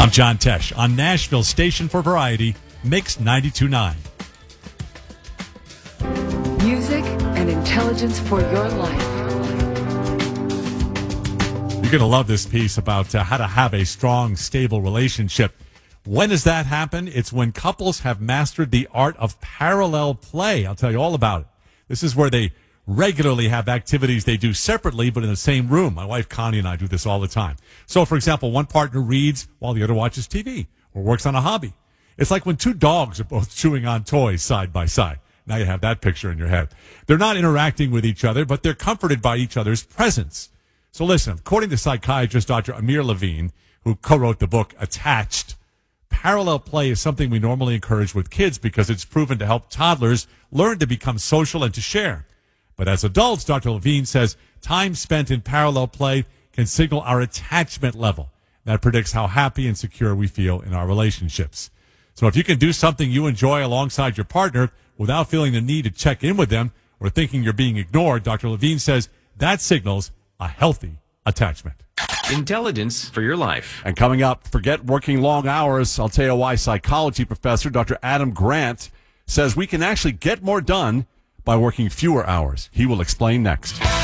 I'm John Tesh on Nashville's station for variety, Mix 92.9. Music and intelligence for your life. You're going to love this piece about how to have a strong, stable relationship. When does that happen? It's when couples have mastered the art of parallel play. I'll tell you all about it. This is where they regularly have activities they do separately but in the same room. My wife Connie and I do this all the time. So, for example, one partner reads while the other watches TV or works on a hobby. It's like when two dogs are both chewing on toys side by side. Now you have that picture in your head. They're not interacting with each other, but they're comforted by each other's presence. So listen, according to psychiatrist Dr. Amir Levine, who co-wrote the book Attached, parallel play is something we normally encourage with kids because it's proven to help toddlers learn to become social and to share. But as adults, Dr. Levine says, time spent in parallel play can signal our attachment level. That predicts how happy and secure we feel in our relationships. So if you can do something you enjoy alongside your partner without feeling the need to check in with them or thinking you're being ignored, Dr. Levine says that signals a healthy attachment. Intelligence for your life. And coming up, forget working long hours. I'll tell you why psychology professor Dr. Adam Grant says we can actually get more done by working fewer hours. He will explain next.